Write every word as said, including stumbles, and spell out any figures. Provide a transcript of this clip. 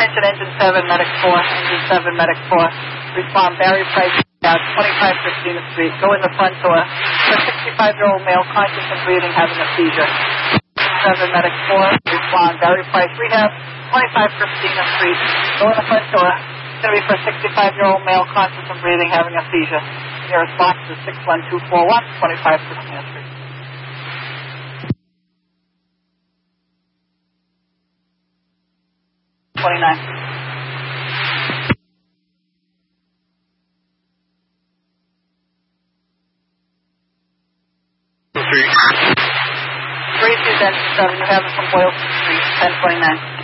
Attention, Engine seven, Medic four, Engine seven, Medic four. Respond, Barry Price, out twenty-five fifteen Street. Go in the front door. For a sixty-five-year-old male, conscious and breathing, having a seizure. seven, Medic four. Respond, Barry Price, Rehab, twenty-five fifteen Street. Go in the front door. It's going to be for a sixty-five-year-old male, conscious and breathing, having a seizure. Nearest box is six one two four one, twenty-five fifteen Street. twenty-nine. Three two seven, you have it from Boylston Street, ten twenty-nine.